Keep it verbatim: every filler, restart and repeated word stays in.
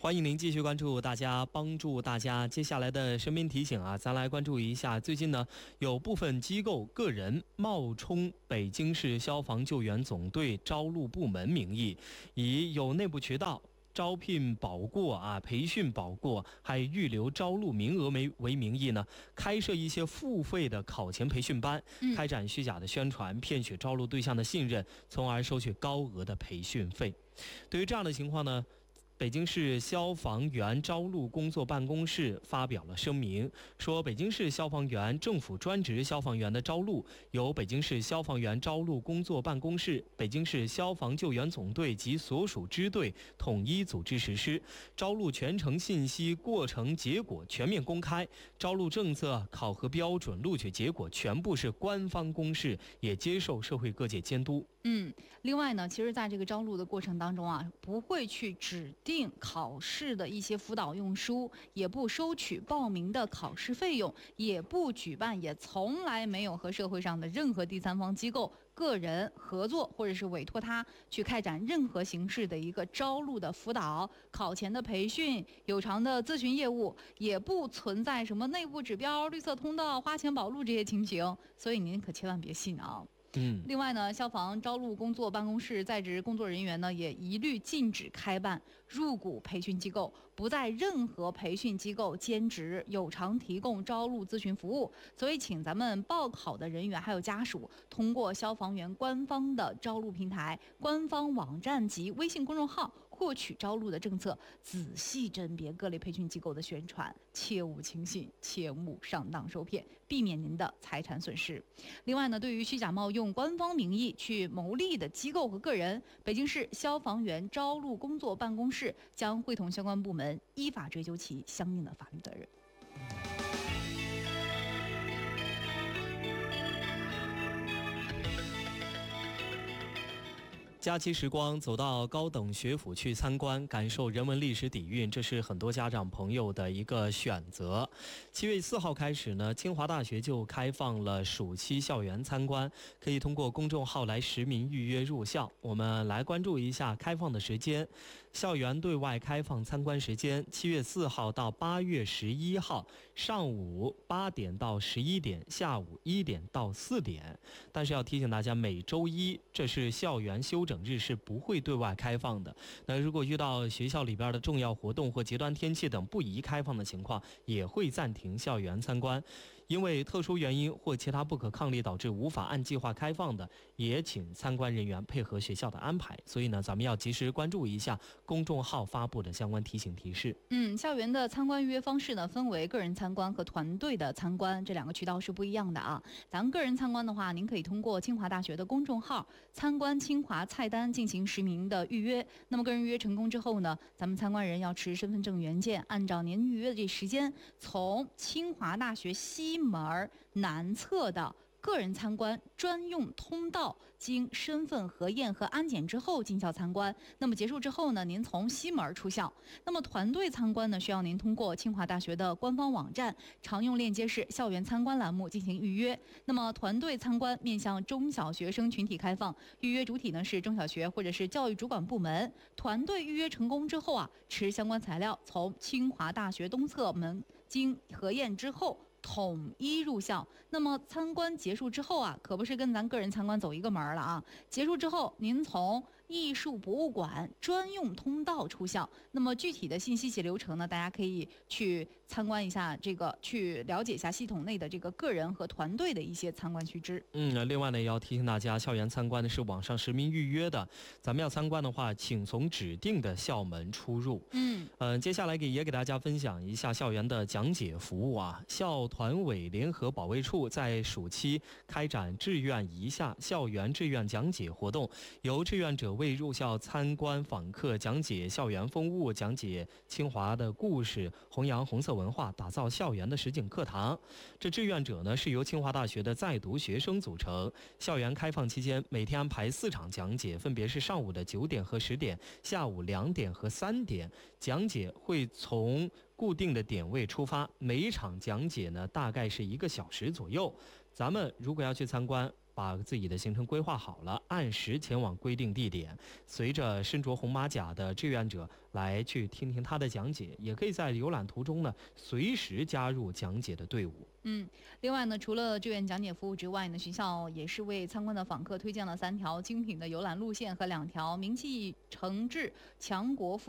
欢迎您继续关注大家，帮助大家。接下来的身边提醒啊，咱来关注一下。最近呢，有部分机构个人冒充北京市消防救援总队招录部门名义，以有内部渠道、招聘保过啊、培训保过，还预留招录名额为为名义呢，开设一些付费的考前培训班， 嗯、 开展虚假的宣传，骗取招录对象的信任，从而收取高额的培训费。对于这样的情况呢，北京市消防员招录工作办公室发表了声明，说北京市消防员、政府专职消防员的招录由北京市消防员招录工作办公室、北京市消防救援总队及所属支队统一组织实施，招录全程信息、过程结果全面公开，招录政策、考核标准、录取结果全部是官方公示，也接受社会各界监督。 嗯，另外呢，其实在这个招录的过程当中啊，不会去指定考试的一些辅导用书，也不收取报名的考试费用，也不举办，也从来没有和社会上的任何第三方机构、个人合作或者是委托他去开展任何形式的一个招录的辅导、考前的培训、有偿的咨询业务，也不存在什么内部指标、绿色通道、花钱保录这些情形，所以您可千万别信啊。 嗯， 另外呢，消防招录工作办公室在职工作人员呢，也一律禁止开办入股培训机构，不在任何培训机构兼职，有偿提供招录咨询服务。所以，请咱们报考的人员还有家属，通过消防员官方的招录平台、官方网站及微信公众号获取招录的政策，仔细甄别各类培训机构的宣传，切勿轻信，切勿上当受骗，避免您的财产损失。另外呢，对于虚假冒用用官方名义去牟利的机构和个人，北京市消防员招录工作办公室将会同相关部门依法追究其相应的法律责任。 假期时光，走到高等学府去参观，感受人文历史底蕴，这是很多家长朋友的一个选择。七月四号开始呢，清华大学就开放了暑期校园参观，可以通过公众号来实名预约入校。我们来关注一下开放的时间。校园对外开放参观时间：七月四号到八月十一号，上午八点到十一点，下午一点到四点。但是要提醒大家，每周一这是校园休整整日是不会对外开放的。那如果遇到学校里边的重要活动或极端天气等不宜开放的情况，也会暂停校园参观。因为特殊原因或其他不可抗力导致无法按计划开放的，也请参观人员配合学校的安排。所以呢，咱们要及时关注一下公众号发布的相关提醒提示。 嗯，校园的参观预约方式呢，分为个人参观和团队的参观，这两个渠道是不一样的啊。咱们个人参观的话，您可以通过清华大学的公众号参观清华菜单进行实名的预约。那么个人预约成功之后呢，咱们参观人要持身份证原件，按照您预约的这时间，从清华大学西门南侧的个人参观专用通道，经身份核验和安检之后进校参观。那么结束之后呢，您从西门出校。那么团队参观呢，需要您通过清华大学的官方网站，常用链接是校园参观栏目进行预约。那么团队参观面向中小学生群体开放，预约主体呢是中小学或者是教育主管部门。团队预约成功之后啊，持相关材料从清华大学东侧门经核验之后，统一入校。那么参观结束之后啊，可不是跟咱个人参观走一个门了啊。结束之后，您从艺术博物馆专用通道出校。那么具体的信息及流程呢，大家可以去参观一下这个，去了解一下系统内的这个个人和团队的一些参观须知。 嗯，另外呢，也要提醒大家，校园参观呢是网上实名预约的。咱们要参观的话，请从指定的校门出入。 嗯， 呃，接下来给也给大家分享一下校园的讲解服务啊。校团委联合保卫处在暑期开展志愿一下校园志愿讲解活动，由志愿者为入校参观访客讲解校园风物，讲解清华的故事，弘扬红色文化，打造校园的实景课堂。这志愿者呢是由清华大学的在读学生组成。校园开放期间，每天安排四场讲解，分别是上午的九点和十点，下午两点和三点。讲解会从固定的点位出发，每一场讲解呢大概是一个小时左右。咱们如果要去参观， 把自己的行程规划好了，按时前往规定地点，随着身着红马甲的志愿者来去听听他的讲解，也可以在游览途中呢随时加入讲解的队伍。 嗯，另外呢，除了志愿讲解服务之外呢，学校也是为参观的访客推荐了三条精品的游览路线和两条名气诚挚强国富